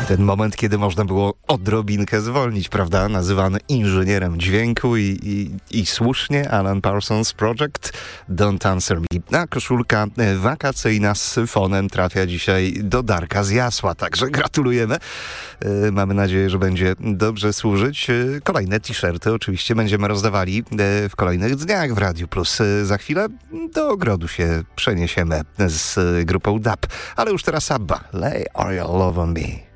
Ten moment, kiedy można było odrobinkę zwolnić, prawda? Nazywany inżynierem dźwięku i słusznie Alan Parsons Project Don't Answer Me. A koszulka wakacyjna z syfonem trafia dzisiaj do Darka z Jasła, także gratulujemy. Mamy nadzieję, że będzie dobrze służyć. Kolejne t-shirty oczywiście będziemy rozdawali w kolejnych dniach w Radiu Plus. Za chwilę do ogrodu się przeniesiemy z grupą DAB, ale już teraz ABBA. Lay All Your Love on Me.